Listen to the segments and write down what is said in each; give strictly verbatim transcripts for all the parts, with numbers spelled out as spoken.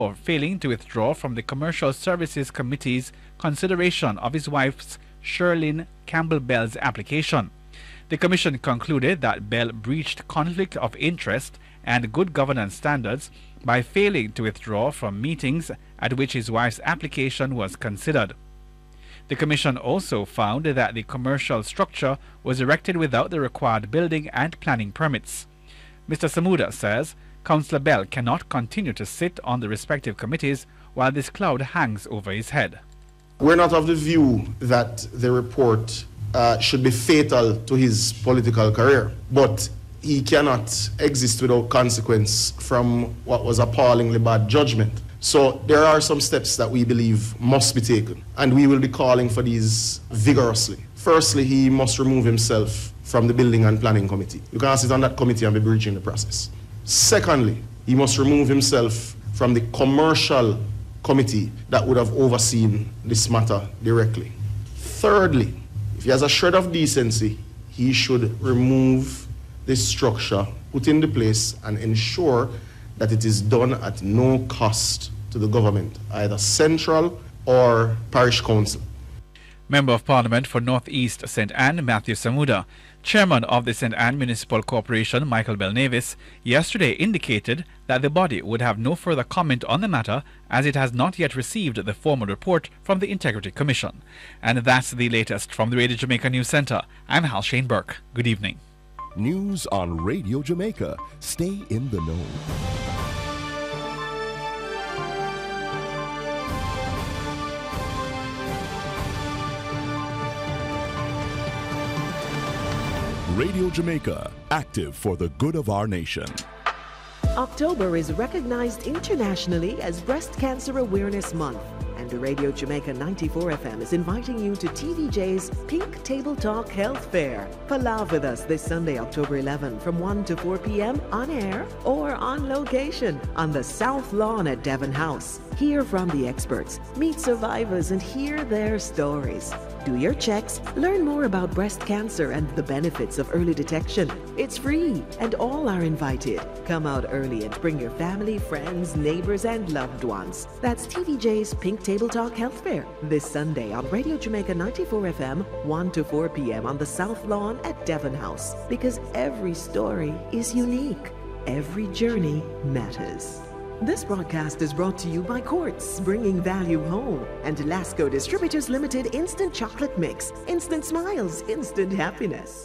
for failing to withdraw from the Commercial Services Committee's consideration of his wife's Sherlyn Campbell-Bell's application. The Commission concluded that Bell breached conflict of interest and good governance standards by failing to withdraw from meetings at which his wife's application was considered. The Commission also found that the commercial structure was erected without the required building and planning permits. Mister Samuda says Councillor Bell cannot continue to sit on the respective committees while this cloud hangs over his head. We're not of the view that the report uh, should be fatal to his political career, but he cannot exist without consequence from what was appallingly bad judgment. So there are some steps that we believe must be taken, and we will be calling for these vigorously. Firstly, he must remove himself from the Building and Planning Committee. You cannot sit on that committee and be breaching the process. Secondly, he must remove himself from the Commercial Committee that would have overseen this matter directly. Thirdly, if he has a shred of decency, he should remove this structure, put into place, and ensure that it is done at no cost to the government, either central or parish council. Member of Parliament for North East Saint Anne, Matthew Samuda, Chairman of the Saint Anne Municipal Corporation, Michael Belnavis, yesterday indicated that the body would have no further comment on the matter as it has not yet received the formal report from the Integrity Commission. And that's the latest from the Radio Jamaica News Centre. I'm Hal Shane Burke. Good evening. News on Radio Jamaica. Stay in the know. Radio Jamaica, active for the good of our nation. October is recognized internationally as Breast Cancer Awareness Month, and Radio Jamaica ninety-four F M is inviting you to T V J's Pink Table Talk Health Fair. Palav with us this Sunday, October eleventh from one to four p.m. on air or on location on the South Lawn at Devon House. Hear from the experts, meet survivors, and hear their stories. Do your checks, learn more about breast cancer and the benefits of early detection. It's free and all are invited. Come out early and bring your family, friends, neighbors, and loved ones. That's T V J's Pink Table Talk Health Fair this Sunday on Radio Jamaica ninety-four F M, one to four p.m. on the South Lawn at Devon House. Because every story is unique. Every journey matters. This broadcast is brought to you by Quartz, bringing value home, and Lasco Distributors Limited Instant Chocolate Mix. Instant smiles, instant happiness.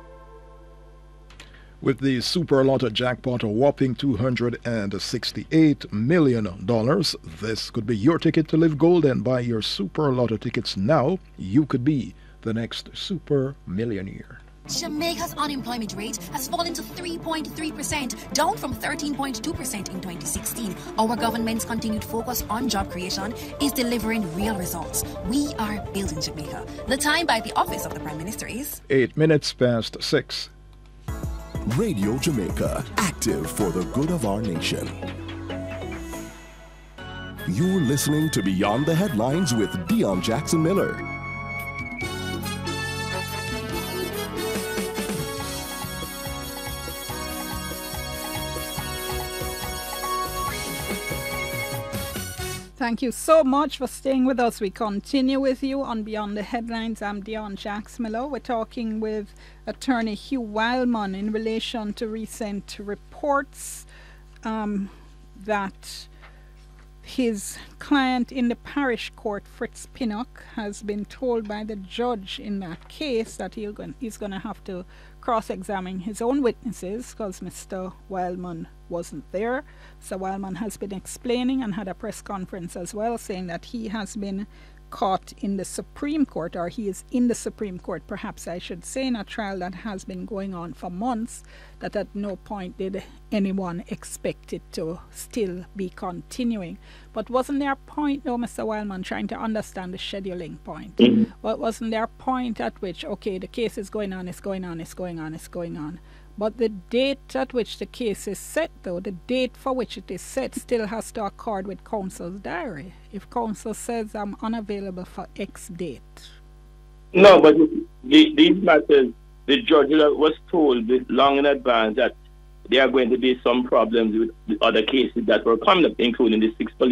With the Super Lotto jackpot a whopping two hundred sixty-eight million dollars, this could be your ticket to live gold, and buy your Super Lotto tickets now. You could be the next super millionaire. Jamaica's unemployment rate has fallen to three point three percent, down from thirteen point two percent in twenty sixteen. Our government's continued focus on job creation is delivering real results. We are building Jamaica. The time by the Office of the Prime Minister is Eight minutes past six. Radio Jamaica, active for the good of our nation. You're listening to Beyond the Headlines with Dion Jackson Miller. Thank you so much for staying with us. We continue with you on Beyond the Headlines. I'm Dion Jax Miller. We're talking with attorney Hugh Wildman in relation to recent reports um, that his client in the parish court, Fritz Pinnock, has been told by the judge in that case that he'll go- he's going to have to cross-examine his own witnesses because Mister Wildman wasn't there. So Wildman has been explaining and had a press conference as well, saying that he has been caught in the Supreme Court, or he is in the Supreme Court, perhaps I should say, in a trial that has been going on for months, that at no point did anyone expect it to still be continuing. But wasn't there a point, though, Mister Wildman, trying to understand the scheduling point? Mm-hmm. Well, wasn't there a point at which, okay, the case is going on, it's going on, it's going on, it's going on, but the date at which the case is set, though, the date for which it is set still has to accord with counsel's diary. If counsel says I'm unavailable for X date. No, but the, these matters, the judge was told long in advance that there are going to be some problems with the other cases that were coming up, including the six police